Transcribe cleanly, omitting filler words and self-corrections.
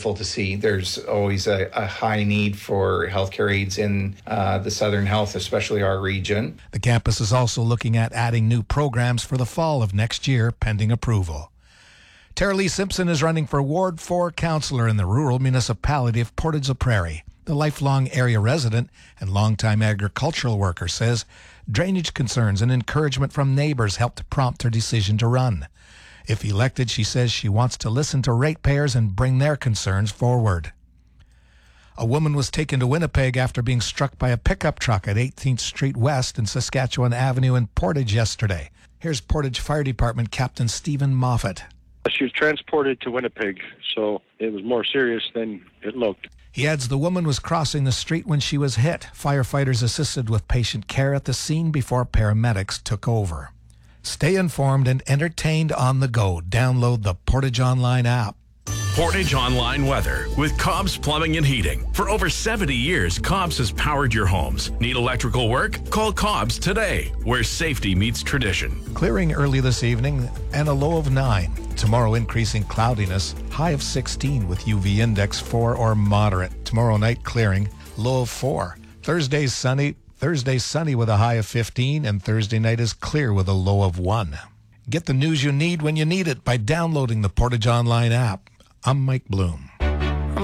painful to see. There's always a high need for healthcare aides in the Southern Health, especially our region. The campus is also looking at adding new programs for the fall of next year, pending approval. Tara Lee Simpson is running for Ward 4 councillor in the rural municipality of Portage-la-Prairie. The lifelong area resident and longtime agricultural worker says drainage concerns and encouragement from neighbors helped prompt her decision to run. If elected, she says she wants to listen to ratepayers and bring their concerns forward. A woman was taken to Winnipeg after being struck by a pickup truck at 18th Street West and Saskatchewan Avenue in Portage yesterday. Here's Portage Fire Department Captain Stephen Moffat. She was transported to Winnipeg, so it was more serious than it looked. He adds the woman was crossing the street when she was hit. Firefighters assisted with patient care at the scene before paramedics took over. Stay informed and entertained on the go. Download the Portage Online app. Portage Online weather with Cobb's Plumbing and Heating. For over 70 years, Cobb's has powered your homes. Need electrical work? Call Cobb's today, where safety meets tradition. Clearing early this evening and a low of 9. Tomorrow increasing cloudiness, high of 16 with UV index 4 or moderate. Tomorrow night clearing, low of 4. Thursday sunny with a high of 15, and Thursday night is clear with a low of 1. Get the news you need when you need it by downloading the Portage Online app. I'm Mike Bloom.